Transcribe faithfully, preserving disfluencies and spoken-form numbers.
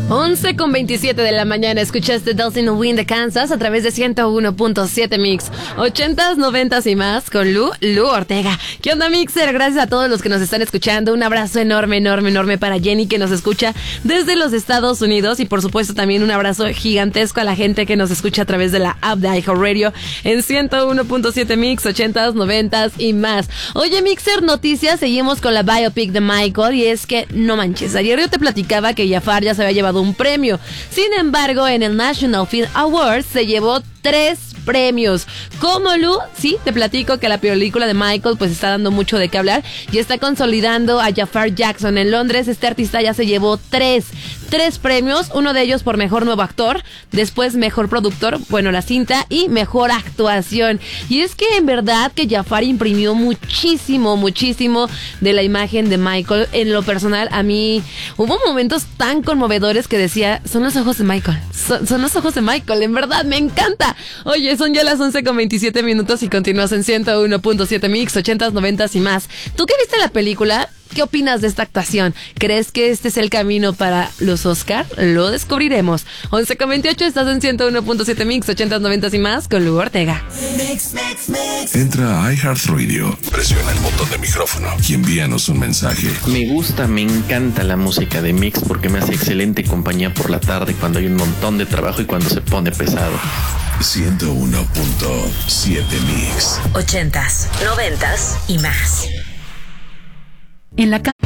once con veintisiete de la mañana, escuchaste Dancing Wind de Kansas a través de ciento uno punto siete Mix. Ochentas, noventas y más con Lu, Lu Ortega. ¿Qué onda, Mixer? Gracias a todos los que nos están escuchando. Un abrazo enorme, enorme, enorme para Jenny, que nos escucha desde los Estados Unidos. Y por supuesto también un abrazo gigantesco a la gente que nos escucha a través de la app de iHeartRadio en ciento uno punto siete Mix, ochentas, noventas y más. Oye, Mixer, noticias. Seguimos con la biopic de Michael. Y es que, no manches, ayer yo te platicaba que Jafar ya se había llevado un premio. Sin embargo, en el National Film Awards se llevó tres premios. ¿Cómo, Lu? Sí, te platico que la película de Michael pues está dando mucho de qué hablar y está consolidando a Jafar Jackson en Londres. Este artista ya se llevó tres, tres premios, uno de ellos por mejor nuevo actor, después mejor productor, bueno, la cinta, y mejor actuación. Y es que en verdad que Jafar imprimió muchísimo, muchísimo de la imagen de Michael. En lo personal, a mí hubo momentos tan conmovedores que decía, son los ojos de Michael, son, son los ojos de Michael, en verdad, me encanta. Oye, son ya las once con veintisiete minutos y continúas en ciento uno punto siete Mix, ochentas, noventas y más. ¿Tú que viste la película? ¿Qué opinas de esta actuación? ¿Crees que este es el camino para los Oscar? Lo descubriremos. once con veintiocho, estás en ciento uno punto siete Mix, ochentas, noventas y más con Lu Ortega. Mix, mix, mix. Entra a iHeartRadio, presiona el botón de micrófono y envíanos un mensaje. Me gusta, me encanta la música de Mix porque me hace excelente compañía por la tarde cuando hay un montón de trabajo y cuando se pone pesado. ciento uno punto siete Mix. Ochentas, noventas y más. En la